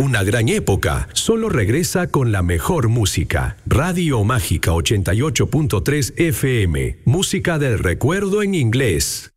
una gran época solo regresa con la mejor música. Radio Mágica 88.3 FM. Música del recuerdo en inglés.